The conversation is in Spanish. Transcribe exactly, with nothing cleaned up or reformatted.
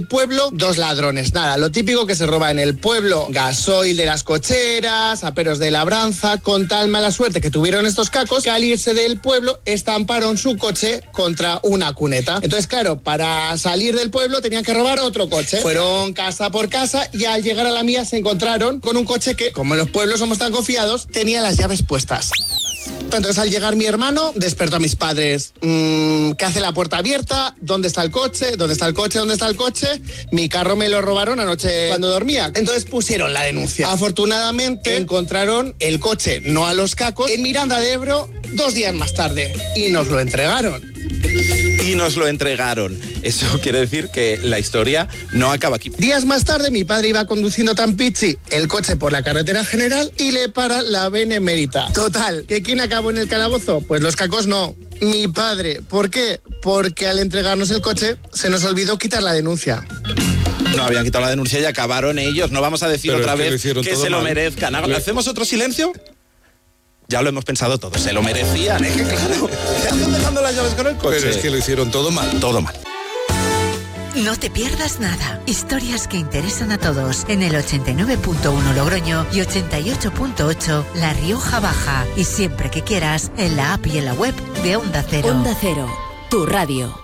Pueblo, dos ladrones. Nada, lo típico que se roba en el pueblo: gasoil de las cocheras, aperos de labranza. Con tal mala suerte que tuvieron estos cacos, que al irse del pueblo estamparon su coche contra una cuneta. Entonces, claro, para salir del pueblo tenían que robar otro coche. Fueron casa por casa y al llegar a la mía se encontraron con un coche que, como en los pueblos somos tan confiados, tenía las llaves puestas. Entonces, al llegar mi hermano, despertó a mis padres. Mm, ¿Qué hace la puerta abierta? ¿Dónde está el coche? ¿Dónde está el coche? ¿Dónde está el coche? Mi carro me lo robaron anoche cuando dormía. Entonces pusieron la denuncia. Afortunadamente encontraron el coche, no a los cacos, en Miranda de Ebro dos días más tarde. Y nos lo entregaron. Y nos lo entregaron. Eso quiere decir que la historia no acaba aquí. Días más tarde, mi padre iba conduciendo tan pichi el coche por la carretera general y le para la benemérita. Total, ¿que quién acabó en el calabozo? Pues los cacos no, mi padre. ¿Por qué? Porque al entregarnos el coche se nos olvidó quitar la denuncia. No habían quitado la denuncia y acabaron ellos. No vamos a decir Pero otra es que vez lo que todo se lo mal. merezcan. ¿Hacemos otro silencio? Ya lo hemos pensado todo. Se lo merecían, ¿eh? Que claro. ¿Qué hacen dejando las llaves con el coche? Pero es que lo hicieron todo mal. Todo mal. No te pierdas nada. Historias que interesan a todos en el ochenta y nueve punto uno Logroño y ochenta y ocho punto ocho La Rioja Baja. Y siempre que quieras, en la app y en la web de Onda Cero. Onda Cero, tu radio.